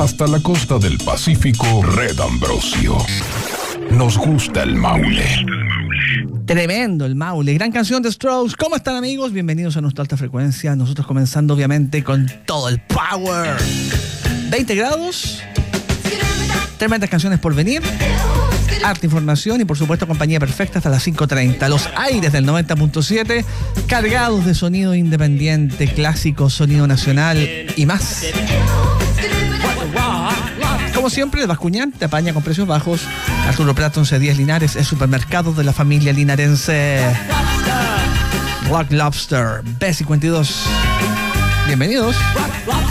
hasta la costa del Pacífico, Red Ambrosio. Nos gusta el Maule. Tremendo el Maule, gran canción de Strokes. ¿Cómo están, amigos? Bienvenidos a nuestra alta frecuencia. Nosotros comenzando obviamente con todo el power. 20 grados, tremendas canciones por venir, harta información y por supuesto compañía perfecta hasta las 5:30. Los aires del 90.7 cargados de sonido independiente, clásico, sonido nacional y más. Como siempre, el Bascuñán te apaña con precios bajos. Arturo Prat 1110 Linares, el supermercado de la familia linarense. Black Lobster B52. Bienvenidos.